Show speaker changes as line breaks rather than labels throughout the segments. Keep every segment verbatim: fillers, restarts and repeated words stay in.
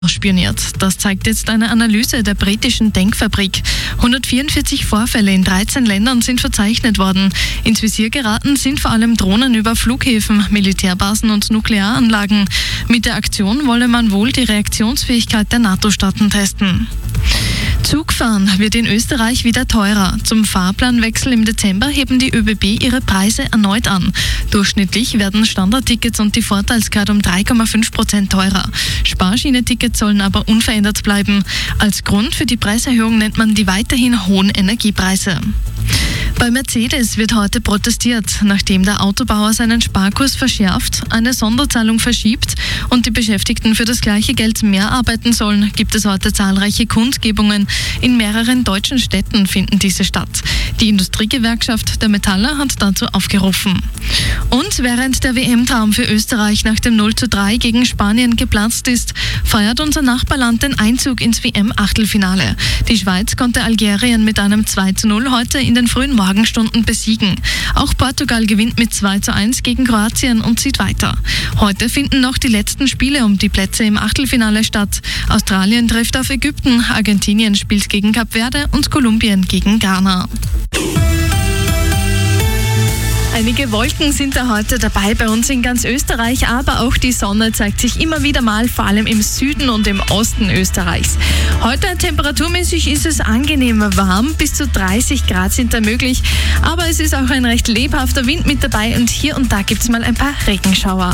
spioniert. Das zeigt jetzt eine Analyse der britischen Denkfabrik. hundertvierundvierzig Vorfälle in dreizehn Ländern sind verzeichnet worden. Ins Visier geraten sind vor allem Drohnen über Flughäfen, Militärbasen und Nuklearanlagen. Mit der Aktion wolle man wohl die Reaktionsfähigkeit der NATO-Staaten testen. Zugfahren wird in Österreich wieder teurer. Zum Fahrplanwechsel im Dezember heben die ÖBB ihre Preise erneut an. Durchschnittlich werden Standardtickets und die Vorteilskarte um drei Komma fünf Prozent teurer. Sparschiene-Tickets sollen aber unverändert bleiben. Als Grund für die Preiserhöhung nennt man die weiterhin hohen Energiepreise. Bei Mercedes wird heute protestiert, nachdem der Autobauer seinen Sparkurs verschärft, eine Sonderzahlung verschiebt und die Beschäftigten für das gleiche Geld mehr arbeiten sollen, gibt es heute zahlreiche Kundgebungen. In mehreren deutschen Städten finden diese statt. Die Industriegewerkschaft der Metaller hat dazu aufgerufen. Und während der W M-Traum für Österreich nach dem null zu drei gegen Spanien geplatzt ist, feiert unser Nachbarland den Einzug ins W M-Achtelfinale. Die Schweiz konnte Algerien mit einem zwei zu null heute in den frühen Morgenstunden besiegen. Auch Portugal gewinnt mit zwei zu eins gegen Kroatien und zieht weiter. Heute finden noch die letzten Spiele um die Plätze im Achtelfinale statt. Australien trifft auf Ägypten, Argentinien spielt gegen Kap Verde und Kolumbien gegen Ghana. Einige Wolken sind da heute dabei bei uns in ganz Österreich, aber auch die Sonne zeigt sich immer wieder mal, vor allem im Süden und im Osten Österreichs. Heute temperaturmäßig ist es angenehm warm, bis zu dreißig Grad sind da möglich, aber es ist auch ein recht lebhafter Wind mit dabei und hier und da gibt es mal ein paar Regenschauer.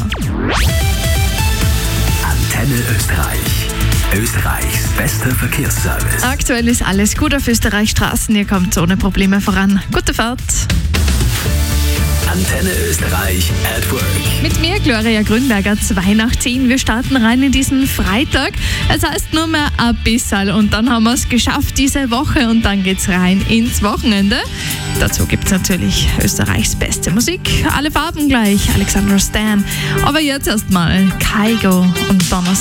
Antenne Österreich. Österreichs bester Verkehrsservice.
Aktuell ist alles gut auf Österreichs Straßen, ihr kommt ohne Probleme voran. Gute Fahrt!
Antenne Österreich at Work.
Mit mir, Gloria Grünberger, zwei nach zehn. Wir starten rein in diesen Freitag. Es heißt nur mehr ein bisschen und dann haben wir es geschafft diese Woche und dann geht's rein ins Wochenende. Dazu gibt's natürlich Österreichs beste Musik. Alle Farben gleich, Alexander Stan. Aber jetzt erstmal Kygo und Donner.